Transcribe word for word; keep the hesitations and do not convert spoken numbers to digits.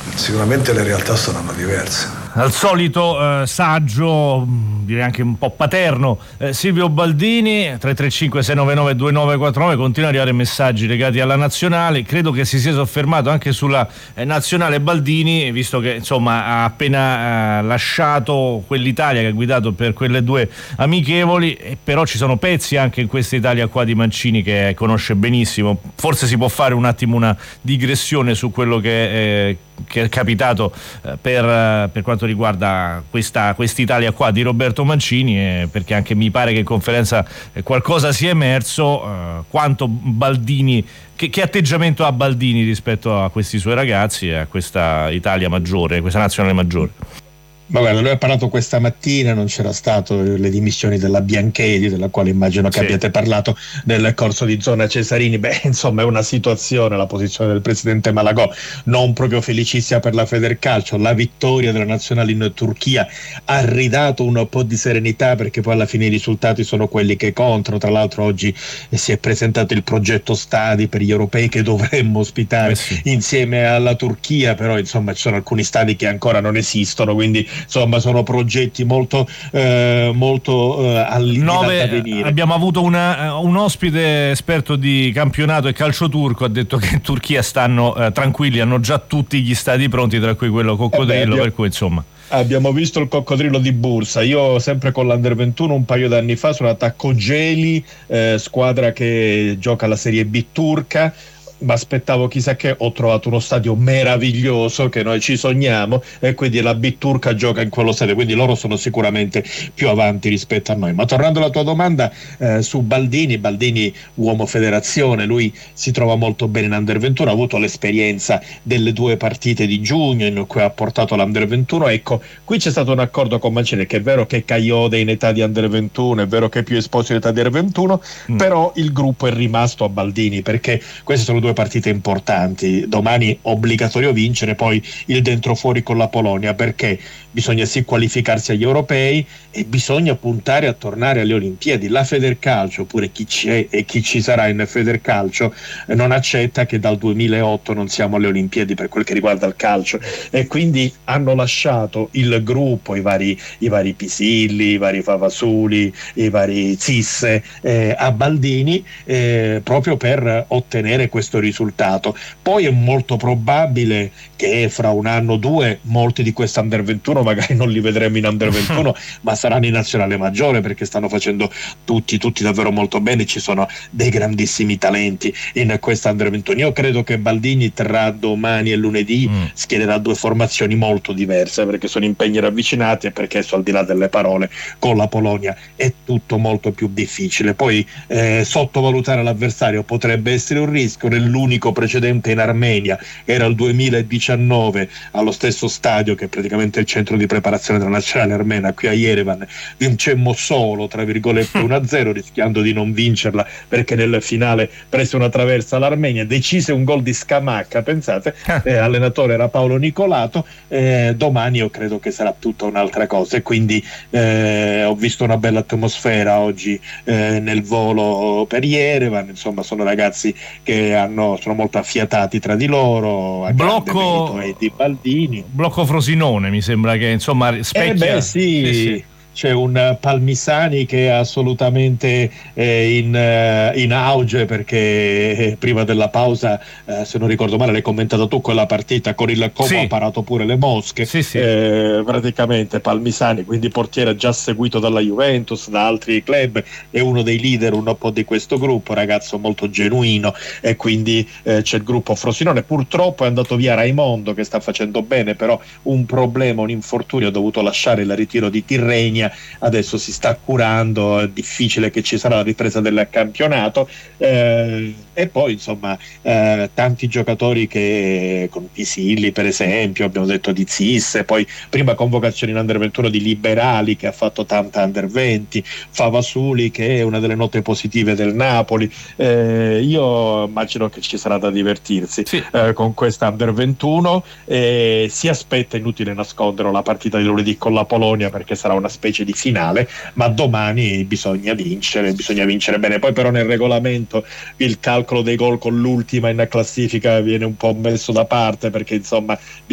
Sicuramente le realtà saranno diverse. Al solito eh, saggio, direi anche un po' paterno, eh, Silvio Baldini, tre tre cinque sei nove nove due nove quattro nove, continua a arrivare messaggi legati alla nazionale. Credo che si sia soffermato anche sulla eh, nazionale Baldini, visto che insomma ha appena eh, lasciato quell'Italia che ha guidato per quelle due amichevoli, e però ci sono pezzi anche in questa Italia qua di Mancini che conosce benissimo. Forse si può fare un attimo una digressione su quello che, eh, che è capitato eh, per, eh, per quanto riguarda questa quest'Italia qua di Roberto Mancini, eh, perché anche mi pare che in conferenza eh, qualcosa sia emerso, eh, quanto Baldini, che, che atteggiamento ha Baldini rispetto a questi suoi ragazzi e a questa Italia maggiore, questa nazionale maggiore. Ma guarda, lui ha parlato questa mattina, non c'era stato le dimissioni della Bianchedi, della quale immagino che sì. abbiate parlato nel corso di Zona Cesarini. Beh, insomma, è una situazione, la posizione del presidente Malagò non proprio felicissima per la Federcalcio. La vittoria della nazionale in Turchia ha ridato un po' di serenità, perché poi alla fine i risultati sono quelli che contano. Tra l'altro oggi si è presentato il progetto stadi per gli europei che dovremmo ospitare eh sì. insieme alla Turchia, però insomma ci sono alcuni stadi che ancora non esistono, quindi insomma sono progetti molto eh, molto eh, all'inizio da venire. Abbiamo avuto una, un ospite esperto di campionato e calcio turco, ha detto che in Turchia stanno eh, tranquilli, hanno già tutti gli stadi pronti, tra cui quello Coccodrillo, eh beh, per cui insomma abbiamo visto il Coccodrillo di Bursa. Io sempre con l'Under ventuno un paio d'anni fa sono andato a Kocaeli, eh, squadra che gioca la Serie B turca. Mi aspettavo chissà che, ho trovato uno stadio meraviglioso che noi ci sogniamo, e quindi la B turca gioca in quello stadio, quindi loro sono sicuramente più avanti rispetto a noi. Ma tornando alla tua domanda eh, su Baldini, Baldini uomo federazione, lui si trova molto bene in Under ventuno, ha avuto l'esperienza delle due partite di giugno in cui ha portato l'Under ventuno. Ecco, qui c'è stato un accordo con Mancini, che è vero che Caiode è in età di Under ventuno, è vero che è più esposto in età di Under ventuno, mm. però il gruppo è rimasto a Baldini, perché queste sono due partite importanti. Domani obbligatorio vincere, poi il dentro fuori con la Polonia, perché bisogna sì qualificarsi agli europei e bisogna puntare a tornare alle Olimpiadi. La Federcalcio, pure chi c'è e chi ci sarà in Federcalcio, non accetta che dal duemilaotto non siamo alle Olimpiadi per quel che riguarda il calcio, e quindi hanno lasciato il gruppo, i vari, i vari Pisilli, i vari Favasuli, i vari Zisse eh, a Baldini, eh, proprio per ottenere questo risultato. Poi è molto probabile che fra un anno o due molti di questi Under ventuno magari non li vedremo in Under ventuno ma saranno in nazionale maggiore, perché stanno facendo tutti tutti davvero molto bene, ci sono dei grandissimi talenti in questa Under ventuno. Io credo che Baldini tra domani e lunedì mm. schiererà due formazioni molto diverse, perché sono impegni ravvicinati e perché al di là delle parole con la Polonia è tutto molto più difficile. Poi eh, sottovalutare l'avversario potrebbe essere un rischio. L'unico precedente in Armenia era il duemiladiciannove, allo stesso stadio che è praticamente il centro di preparazione della nazionale armena, qui a Yerevan vincemmo solo tra virgolette uno a zero, rischiando di non vincerla perché nel finale prese una traversa l'Armenia, decise un gol di Scamacca, pensate, eh, allenatore era Paolo Nicolato. Eh, domani io credo che sarà tutta un'altra cosa, e quindi eh, ho visto una bella atmosfera oggi eh, nel volo per Yerevan. Insomma, sono ragazzi che hanno sono molto affiatati tra di loro, a blocco e di Baldini, blocco Frosinone mi sembra che insomma specchia. Eh beh, sì, sì, sì. C'è un Palmisani che è assolutamente eh, in, uh, in auge, perché eh, prima della pausa, eh, se non ricordo male, l'hai commentato tu quella partita con il Como, sì. ha parato pure le mosche, sì, sì. Eh, praticamente Palmisani, quindi portiere già seguito dalla Juventus, da altri club, è uno dei leader un po' di questo gruppo, ragazzo molto genuino, e quindi eh, c'è il gruppo Frosinone. Purtroppo è andato via Raimondo, che sta facendo bene, però un problema, un infortunio, ha dovuto lasciare il ritiro di Tirrenia, adesso si sta curando, è difficile che ci sarà la ripresa del campionato, eh, e poi insomma eh, tanti giocatori che, con Pisilli per esempio, abbiamo detto di Zisse, poi prima convocazione in Under ventuno di Liberali che ha fatto tanta Under venti, Favasuli che è una delle note positive del Napoli. Eh, io immagino che ci sarà da divertirsi sì. eh, con questa Under ventuno, eh, si aspetta, inutile nasconderlo, la partita di lunedì con la Polonia, perché sarà una specie di finale, ma domani bisogna vincere, bisogna vincere bene. Poi però nel regolamento il calcolo dei gol con l'ultima in classifica viene un po' messo da parte, perché insomma